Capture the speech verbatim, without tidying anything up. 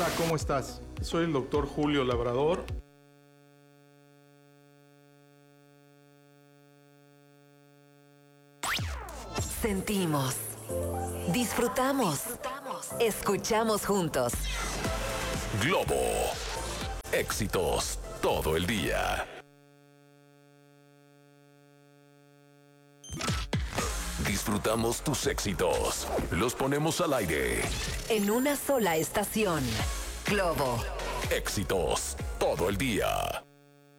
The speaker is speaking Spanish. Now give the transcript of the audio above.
Hola, ¿cómo estás? Soy el doctor Julio Labrador. Sentimos, disfrutamos, escuchamos juntos. Globo. Éxitos todo el día. Disfrutamos tus éxitos. Los ponemos al aire. En una sola estación. Globo. Éxitos todo el día.